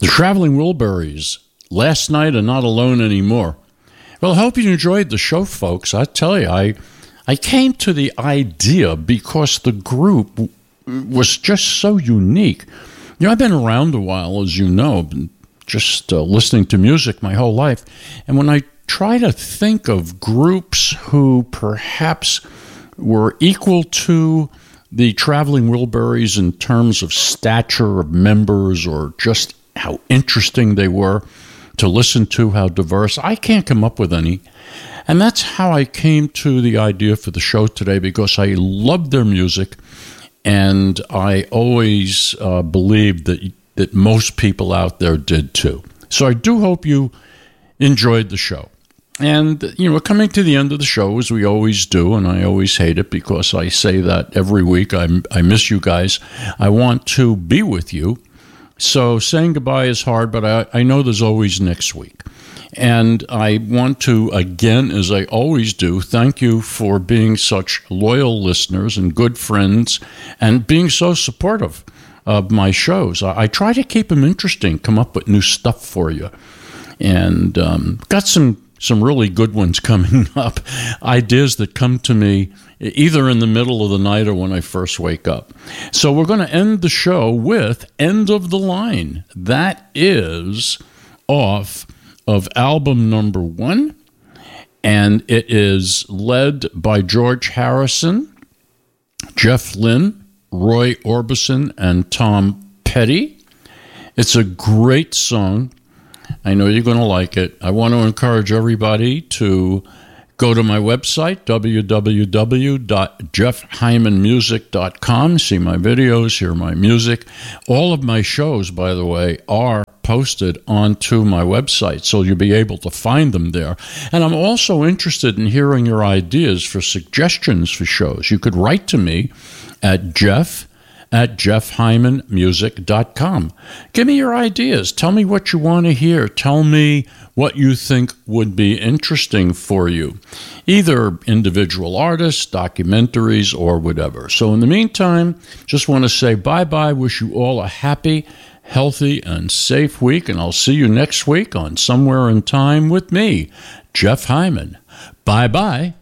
The Traveling Wilburys, Last Night and Not Alone Anymore. Well, I hope you enjoyed the show, folks. I tell you, I came to the idea because the group was just so unique. You know, I've been around a while, as you know, been just listening to music my whole life. And when I try to think of groups who perhaps were equal to the Traveling Wilburys in terms of stature of members or just how interesting they were to listen to, how diverse, I can't come up with any. And that's how I came to the idea for the show today, because I love their music, and I always believed that most people out there did too. So I do hope you enjoyed the show. And, you know, we're coming to the end of the show, as we always do, and I always hate it because I say that every week. I miss you guys. I want to be with you. So saying goodbye is hard, but I know there's always next week. And I want to, again, as I always do, thank you for being such loyal listeners and good friends and being so supportive of my shows. I try to keep them interesting, come up with new stuff for you. And got some really good ones coming up, ideas that come to me either in the middle of the night or when I first wake up. So we're going to end the show with End of the Line. That is off of album number 1, and it is led by George Harrison, Jeff Lynne, Roy Orbison, and Tom Petty. It's a great song. I know you're going to like it. I want to encourage everybody to go to my website, www.jeffhymanmusic.com, see my videos, hear my music. All of my shows, by the way, are posted onto my website, so you'll be able to find them there. And I'm also interested in hearing your ideas for suggestions for shows. You could write to me at jeffhymanmusic.com. Give me your ideas. Tell me what you want to hear. Tell me what you think would be interesting for you, either individual artists, documentaries, or whatever. So in the meantime, just want to say bye-bye. Wish you all a happy, healthy, and safe week, and I'll see you next week on Somewhere in Time with me, Jeff Hyman. Bye-bye.